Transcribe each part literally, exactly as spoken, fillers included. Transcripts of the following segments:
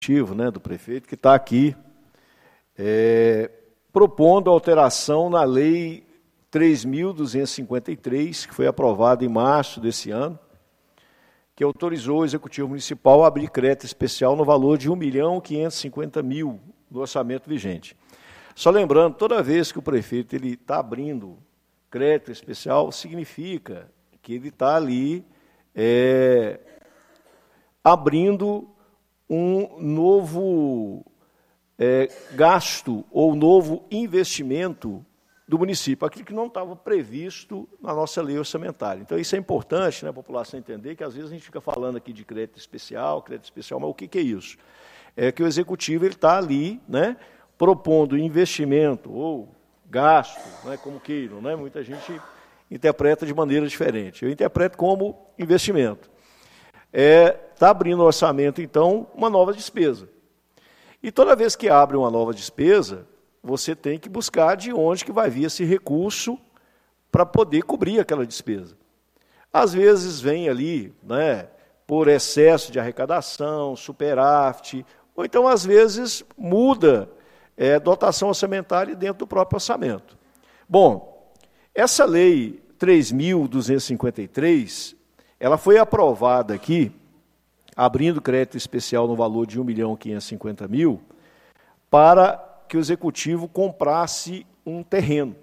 executivo, né, do prefeito, que está aqui é, propondo alteração na Lei três mil duzentos e cinquenta e três, que foi aprovada em março desse ano, que autorizou o Executivo Municipal a abrir crédito especial no valor de um milhão quinhentos e cinquenta mil no orçamento vigente. Só lembrando, toda vez que o prefeito está abrindo crédito especial, significa que ele está ali é, abrindo um novo é, gasto ou novo investimento do município, aquilo que não estava previsto na nossa lei orçamentária. Então, isso é importante, né, a população entender que, às vezes, a gente fica falando aqui de crédito especial, crédito especial, mas o que, que é isso? É que o Executivo está ali, né, propondo investimento ou gasto, né, como queiram, né, muita gente interpreta de maneira diferente. Eu interpreto como investimento. Está é, abrindo o orçamento, então, uma nova despesa. E toda vez que abre uma nova despesa, você tem que buscar de onde que vai vir esse recurso para poder cobrir aquela despesa. Às vezes vem ali, né, por excesso de arrecadação, superávit, ou então, às vezes, muda é, dotação orçamentária dentro do próprio orçamento. Bom, essa lei três mil duzentos e cinquenta e três, ela foi aprovada aqui, abrindo crédito especial no valor de um milhão quinhentos e cinquenta mil, para que o Executivo comprasse um terreno.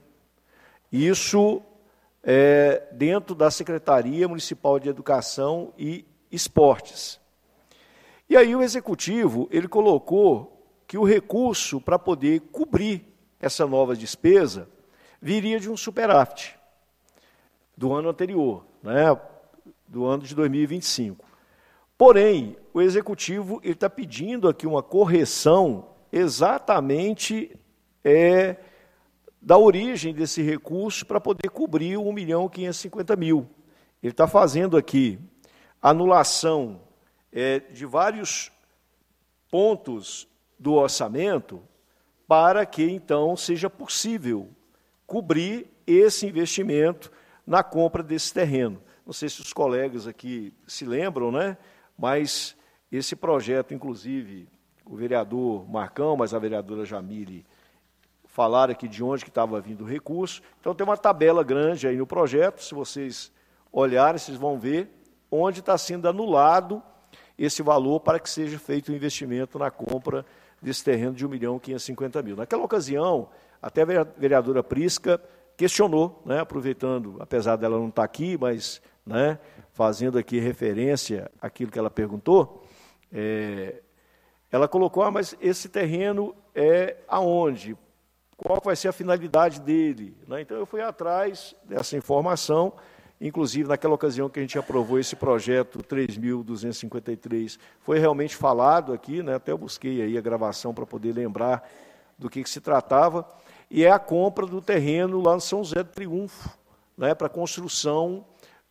Isso é dentro da Secretaria Municipal de Educação e Esportes. E aí o Executivo, ele colocou que o recurso para poder cobrir essa nova despesa viria de um superávit do ano anterior, né, do ano de dois mil e vinte e cinco. Porém, o Executivo está pedindo aqui uma correção exatamente é, da origem desse recurso para poder cobrir o um milhão quinhentos e cinquenta mil. Ele está fazendo aqui anulação é, de vários pontos do orçamento para que, então, seja possível cobrir esse investimento na compra desse terreno. Não sei se os colegas aqui se lembram, né? Mas esse projeto, inclusive, o vereador Marcão, mas a vereadora Jamile falaram aqui de onde que estava vindo o recurso. Então, tem uma tabela grande aí no projeto, se vocês olharem, vocês vão ver onde está sendo anulado esse valor para que seja feito o investimento na compra desse terreno de um milhão quinhentos e cinquenta mil. Naquela ocasião, até a vereadora Prisca questionou, né, aproveitando, apesar dela não estar aqui, mas, né, fazendo aqui referência àquilo que ela perguntou, é, ela colocou, ah, mas esse terreno é aonde? Qual vai ser a finalidade dele? Né? Então, eu fui atrás dessa informação, inclusive, naquela ocasião que a gente aprovou esse projeto três mil duzentos e cinquenta e três, foi realmente falado aqui, né? Até eu busquei aí a gravação para poder lembrar do que, que se tratava, e é a compra do terreno lá no São José do Triunfo, né? Para a construção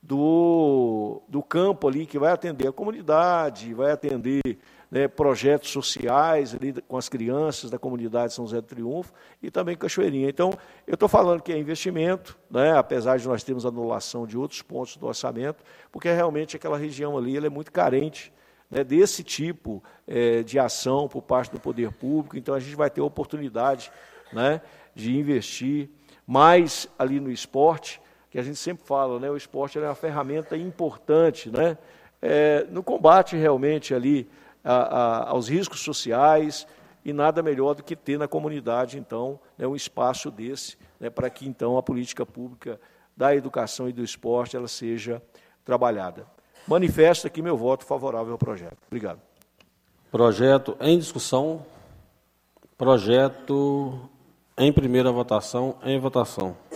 do, do campo ali, que vai atender a comunidade, vai atender, né, projetos sociais ali com as crianças da comunidade São José do Triunfo e também Cachoeirinha. Então, eu estou falando que é investimento, né, apesar de nós termos anulação de outros pontos do orçamento, porque realmente aquela região ali ela é muito carente, né, desse tipo é, de ação por parte do poder público. Então, a gente vai ter a oportunidade, né, de investir mais ali no esporte, que a gente sempre fala, né, o esporte é uma ferramenta importante, né, é, no combate realmente ali A, a, aos riscos sociais, e nada melhor do que ter na comunidade, então, né, um espaço desse, né, para que, então, a política pública da educação e do esporte ela seja trabalhada. Manifesto aqui meu voto favorável ao projeto. Obrigado. Projeto em discussão. Projeto em primeira votação. Em votação.